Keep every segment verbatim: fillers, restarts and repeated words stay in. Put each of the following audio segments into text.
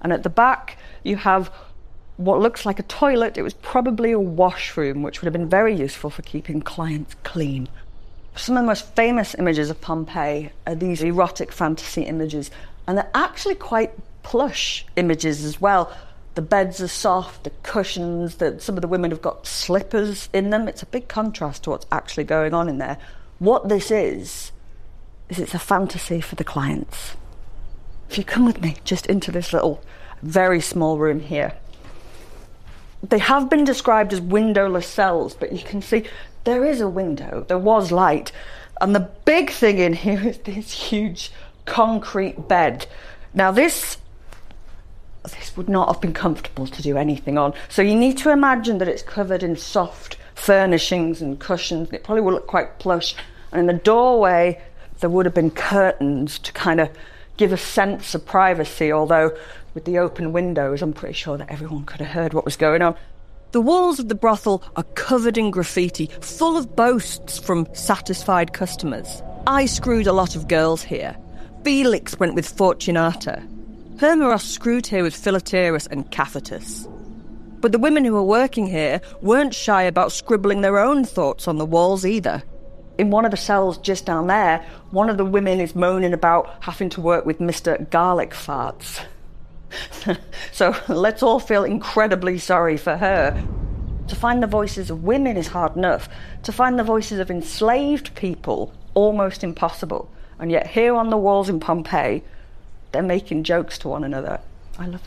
And at the back, you have what looks like a toilet. It was probably a washroom, which would have been very useful for keeping clients clean. Some of the most famous images of Pompeii are these erotic fantasy images, and they're actually quite plush images as well. The beds are soft, the cushions, the, some of the women have got slippers in them. It's a big contrast to what's actually going on in there. What this is, is it's a fantasy for the clients. If you come with me just into this little, very small room here. They have been described as windowless cells, but you can see there is a window, there was light. And the big thing in here is this huge concrete bed. Now this, this would not have been comfortable to do anything on. So you need to imagine that it's covered in soft furnishings and cushions. It probably will look quite plush. And in the doorway, there would have been curtains to kind of give a sense of privacy, although with the open windows, I'm pretty sure that everyone could have heard what was going on. The walls of the brothel are covered in graffiti, full of boasts from satisfied customers. I screwed a lot of girls here. Felix went with Fortunata. Hermeros screwed here with Philoterus and Caphatus. But the women who were working here weren't shy about scribbling their own thoughts on the walls either. In one of the cells just down there, one of the women is moaning about having to work with Mister Garlic Farts. So let's all feel incredibly sorry for her. To find the voices of women is hard enough. To find the voices of enslaved people, almost impossible. And yet here on the walls in Pompeii, they're making jokes to one another. I love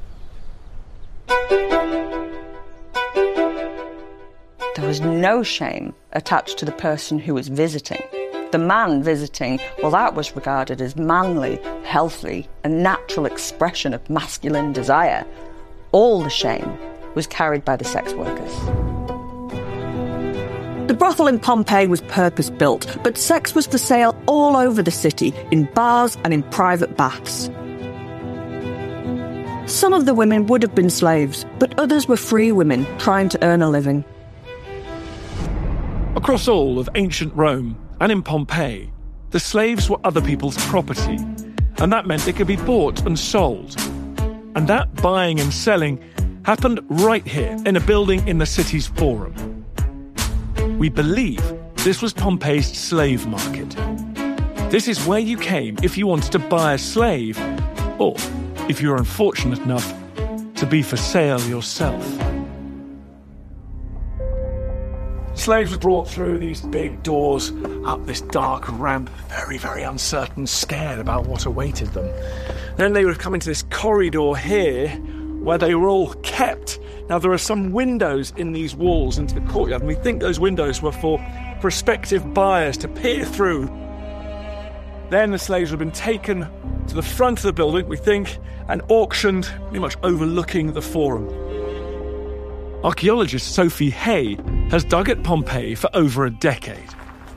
that. There was no shame attached to the person who was visiting. The man visiting, well, that was regarded as manly, healthy, a natural expression of masculine desire. All the shame was carried by the sex workers. The brothel in Pompeii was purpose-built, but sex was for sale all over the city, in bars and in private baths. Some of the women would have been slaves, but others were free women trying to earn a living. Across all of ancient Rome and in Pompeii, the slaves were other people's property, and that meant they could be bought and sold. And that buying and selling happened right here in a building in the city's forum. We believe this was Pompeii's slave market. This is where you came if you wanted to buy a slave, or if you were unfortunate enough to be for sale yourself. Slaves were brought through these big doors, up this dark ramp, very, very uncertain, scared about what awaited them. Then they would come into this corridor here, where they were all kept. Now, there are some windows in these walls into the courtyard, and we think those windows were for prospective buyers to peer through. Then the slaves would have been taken to the front of the building, we think, and auctioned pretty much overlooking the forum. Archaeologist Sophie Hay has dug at Pompeii for over a decade.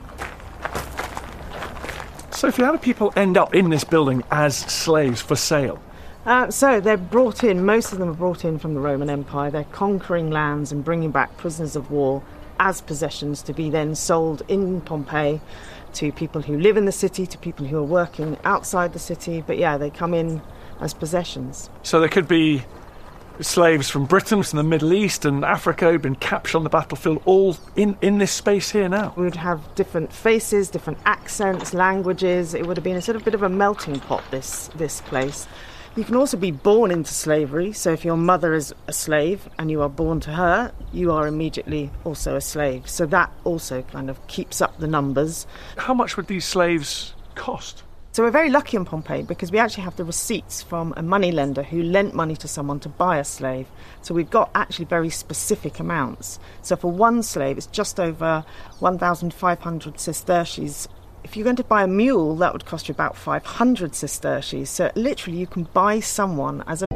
Sophie, how do people end up in this building as slaves for sale? Uh, so they're brought in, most of them are brought in from the Roman Empire. They're conquering lands and bringing back prisoners of war as possessions to be then sold in Pompeii to people who live in the city, to people who are working outside the city. But yeah, they come in as possessions. So there could be slaves from Britain, from the Middle East and Africa who've been captured on the battlefield, all in, in this space here now. We would have different faces, different accents, languages. It would have been a sort of bit of a melting pot, this this place. You can also be born into slavery, so if your mother is a slave and you are born to her, you are immediately also a slave. So that also kind of keeps up the numbers. How much would these slaves cost? So we're very lucky in Pompeii because we actually have the receipts from a moneylender who lent money to someone to buy a slave. So we've got actually very specific amounts. So for one slave, it's just over one thousand five hundred sesterces. If you're going to buy a mule, that would cost you about five hundred sesterces. So literally you can buy someone as a